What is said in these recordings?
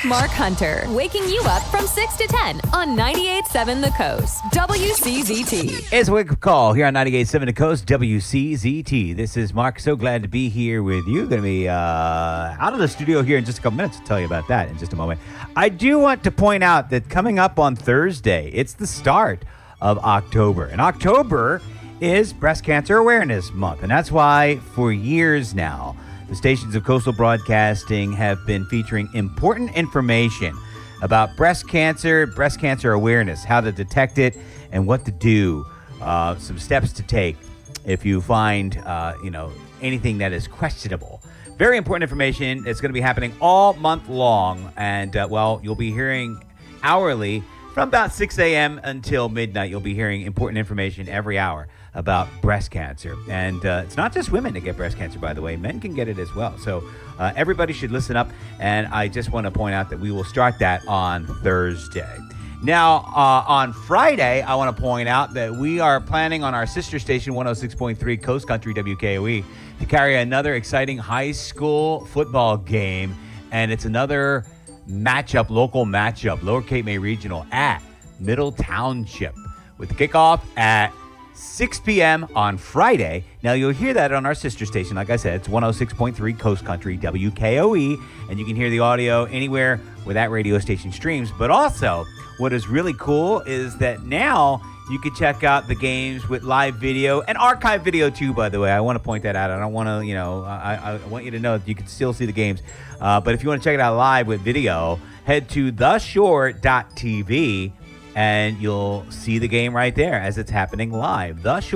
Mark Hunter, waking you up from 6 to 10 on 98.7 The Coast, WCZT. It's a wake-up call here on 98.7 The Coast, WCZT. This is Mark. So glad to be here with you. Going to be out of the studio here in just a couple minutes. I'll tell you about that in just a moment. I do want to point out that coming up on Thursday, it's the start of October. And October is Breast Cancer Awareness Month. And that's why for years now, the stations of Coastal Broadcasting have been featuring important information about breast cancer awareness, how to detect it, and what to do, some steps to take if you find, anything that is questionable. Very important information. It's going to be happening all month long, and, you'll be hearing hourly from about 6 a.m. until midnight. You'll be hearing important information every hour about breast cancer. And it's not just women that get breast cancer, by the way. Men can get it as well. So everybody should listen up. And I just want to point out that we will start that on Thursday. Now, on Friday, I want to point out that we are planning on our sister station, 106.3 Coast Country WKOE, to carry another exciting high school football game. And it's another local matchup, Lower Cape May Regional at Middle Township, with the kickoff at 6 p.m. on Friday. Now, you'll hear that on our sister station. Like I said, it's 106.3 Coast Country WKOE, and you can hear the audio anywhere where that radio station streams. But also, what is really cool is that now you can check out the games with live video and archive video too, by the way. I want to point that out. I don't want to, I want you to know that you can still see the games. But if you want to check it out live with video, head to theshore.tv and you'll see the game right there as it's happening live.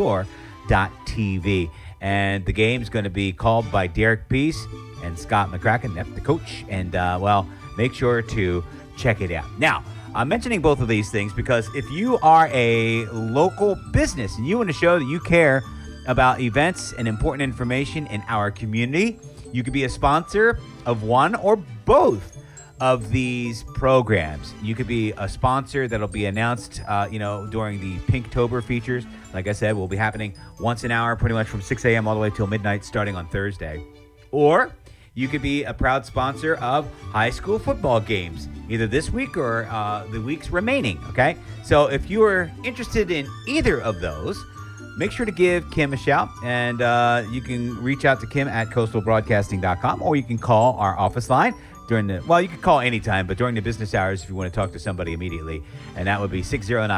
Theshore.tv. And the game's going to be called by Derek Peace and Scott McCracken, that's the coach. And, make sure to check it out. Now, I'm mentioning both of these things because if you are a local business and you want to show that you care about events and important information in our community, you could be a sponsor of one or both of these programs. You could be a sponsor that'll be announced, during the Pinktober features. Like I said, will be happening once an hour, pretty much from 6 a.m. all the way till midnight, starting on Thursday. Or you could be a proud sponsor of high school football games, either this week or the weeks remaining, okay? So if you are interested in either of those, make sure to give Kim a shout, and you can reach out to Kim at coastalbroadcasting.com, or you can call our office line you can call anytime, but during the business hours if you want to talk to somebody immediately, and that would be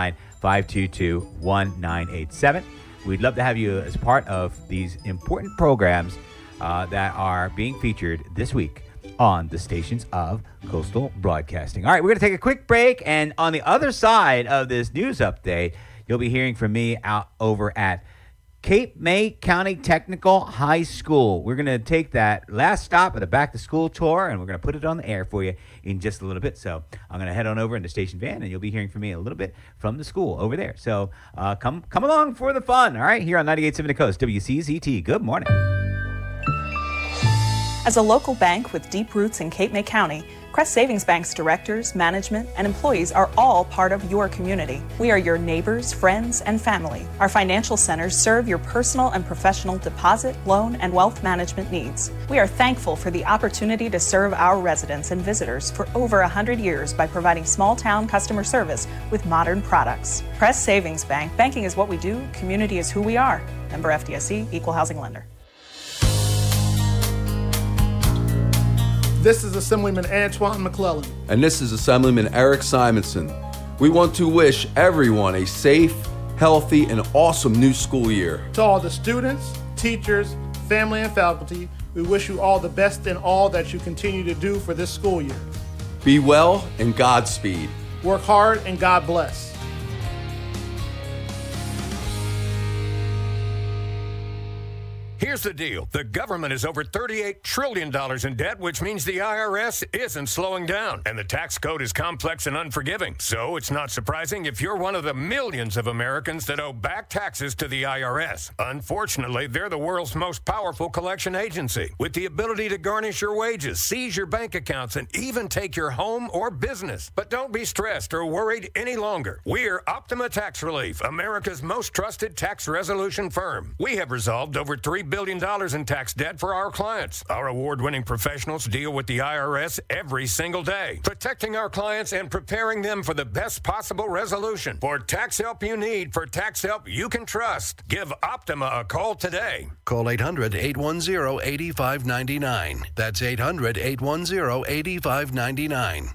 609-522-1987. We'd love to have you as part of these important programs that are being featured this week on the stations of Coastal Broadcasting. All right, we're going to take a quick break, and on the other side of this news update, you'll be hearing from me out over at Cape May County Technical High School. We're going to take that last stop of the Back to School tour, and we're going to put it on the air for you in just a little bit. So I'm going to head on over in the station van, and you'll be hearing from me a little bit from the school over there. So come along for the fun, all right, here on 98.7 The Coast, WCZT. Good morning. As a local bank with deep roots in Cape May County, Crest Savings Bank's directors, management, and employees are all part of your community. We are your neighbors, friends, and family. Our financial centers serve your personal and professional deposit, loan, and wealth management needs. We are thankful for the opportunity to serve our residents and visitors for over 100 years by providing small-town customer service with modern products. Crest Savings Bank. Banking is what we do. Community is who we are. Member FDIC, Equal Housing Lender. This is Assemblyman Antoine McClellan. And this is Assemblyman Eric Simonson. We want to wish everyone a safe, healthy, and awesome new school year. To all the students, teachers, family, and faculty, we wish you all the best in all that you continue to do for this school year. Be well and Godspeed. Work hard and God bless. Here's the deal. The government is over $38 trillion in debt, which means the IRS isn't slowing down. And the tax code is complex and unforgiving. So it's not surprising if you're one of the millions of Americans that owe back taxes to the IRS. Unfortunately, they're the world's most powerful collection agency, with the ability to garnish your wages, seize your bank accounts, and even take your home or business. But don't be stressed or worried any longer. We're Optima Tax Relief, America's most trusted tax resolution firm. We have resolved over $3 billion billion in tax debt for our clients. Our award-winning professionals deal with the IRS every single day, protecting our clients and preparing them for the best possible resolution. For tax help you need, for tax help you can trust, give Optima a call today. Call 800-810-8599. That's 800-810-8599.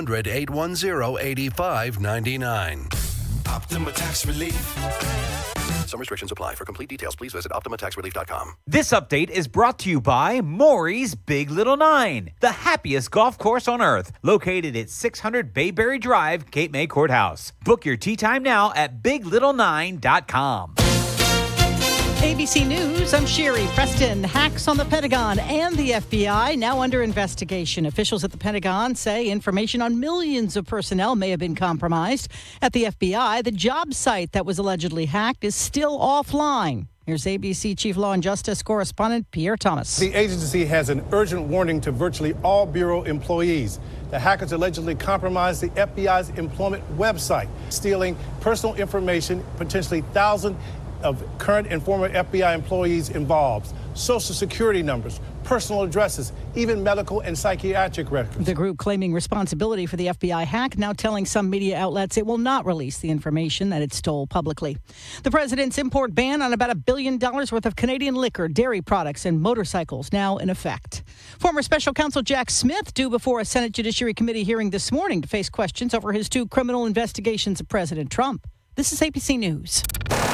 800-810-8599. Optima Tax Relief. Some restrictions apply. For complete details, please visit OptimaTaxRelief.com. This update is brought to you by Maury's Big Little Nine, the happiest golf course on earth, located at 600 Bayberry Drive, Cape May Courthouse. Book your tee time now at BigLittleNine.com. ABC News, I'm Sherry Preston. Hacks on the Pentagon and the FBI now under investigation. Officials at the Pentagon say information on millions of personnel may have been compromised. At the FBI, the job site that was allegedly hacked is still offline. Here's ABC Chief Law and Justice correspondent Pierre Thomas. The agency has an urgent warning to virtually all Bureau employees. The hackers allegedly compromised the FBI's employment website, stealing personal information, potentially thousands of current and former FBI employees involved, social security numbers, personal addresses, even medical and psychiatric records. The group claiming responsibility for the FBI hack, now telling some media outlets it will not release the information that it stole publicly. The president's import ban on about $1 billion worth of Canadian liquor, dairy products, and motorcycles now in effect. Former special counsel Jack Smith due before a Senate Judiciary Committee hearing this morning to face questions over his 2 criminal investigations of President Trump. This is ABC News.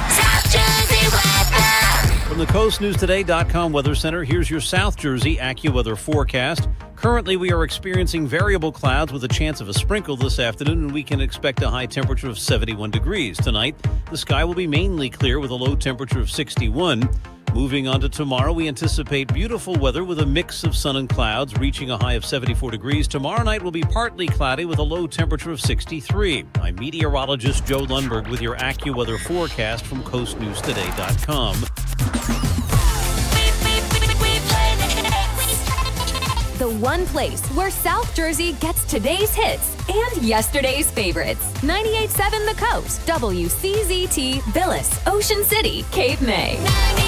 From the coastnewstoday.com Weather Center, here's your South Jersey AccuWeather forecast. Currently, we are experiencing variable clouds with a chance of a sprinkle this afternoon, and we can expect a high temperature of 71 degrees. Tonight, the sky will be mainly clear with a low temperature of 61. Moving on to tomorrow, we anticipate beautiful weather with a mix of sun and clouds, reaching a high of 74 degrees. Tomorrow night will be partly cloudy with a low temperature of 63. I'm meteorologist Joe Lundberg with your AccuWeather forecast from coastnewstoday.com. The one place where South Jersey gets today's hits and yesterday's favorites. 98.7 The Coast, WCZT, Billis, Ocean City, Cape May.